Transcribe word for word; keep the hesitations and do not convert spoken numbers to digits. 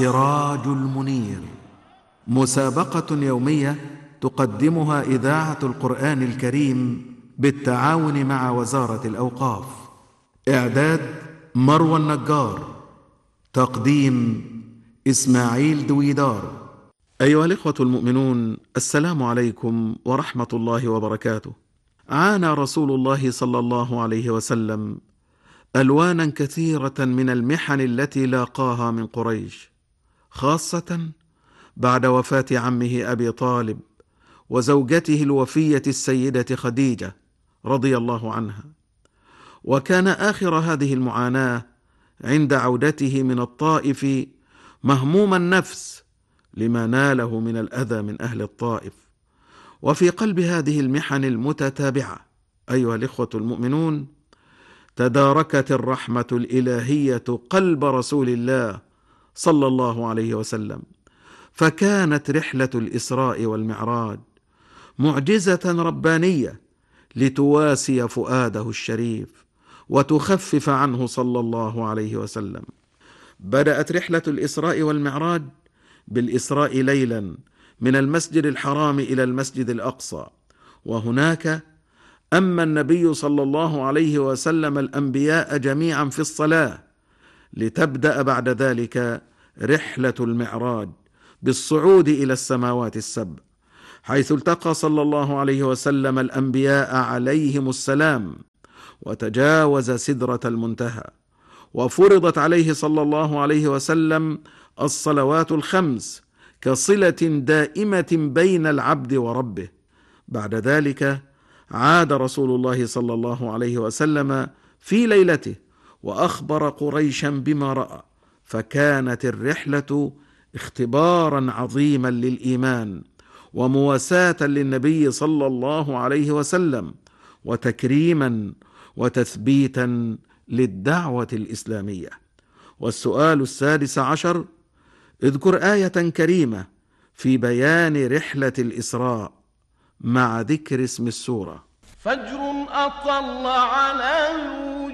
سراج المنير، مسابقة يومية تقدمها إذاعة القرآن الكريم بالتعاون مع وزارة الأوقاف. إعداد مروى النجار، تقديم إسماعيل دويدار. أيها الإخوة المؤمنون، السلام عليكم ورحمة الله وبركاته. عانى رسول الله صلى الله عليه وسلم ألوانا كثيرة من المحن التي لاقاها من قريش، خاصة بعد وفاة عمه أبي طالب وزوجته الوفية السيدة خديجة رضي الله عنها. وكان آخر هذه المعاناة عند عودته من الطائف مهموم النفس لما ناله من الأذى من أهل الطائف. وفي قلب هذه المحن المتتابعة أيها الإخوة المؤمنون، تداركت الرحمة الإلهية قلب رسول الله صلى الله عليه وسلم، فكانت رحلة الإسراء والمعراج معجزة ربانية لتواسي فؤاده الشريف وتخفف عنه صلى الله عليه وسلم. بدأت رحلة الإسراء والمعراج بالإسراء ليلا من المسجد الحرام إلى المسجد الأقصى، وهناك أما النبي صلى الله عليه وسلم الأنبياء جميعا في الصلاة، لتبدأ بعد ذلك رحلة المعراج بالصعود إلى السماوات السبع، حيث التقى صلى الله عليه وسلم الأنبياء عليهم السلام وتجاوز سدرة المنتهى، وفرضت عليه صلى الله عليه وسلم الصلوات الخمس كصلة دائمة بين العبد وربه. بعد ذلك عاد رسول الله صلى الله عليه وسلم في ليلته وأخبر قريشا بما رأى، فكانت الرحلة اختبارا عظيما للإيمان ومواساة للنبي صلى الله عليه وسلم وتكريما وتثبيتا للدعوة الإسلامية. والسؤال السادس عشر: اذكر آية كريمة في بيان رحلة الإسراء مع ذكر اسم السورة. فجر أطل على